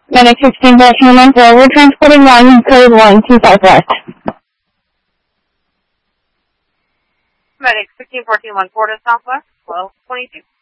Medic 16-1414, we're transporting one code 125 West. Medic 16-1414 to Southwest, 1222.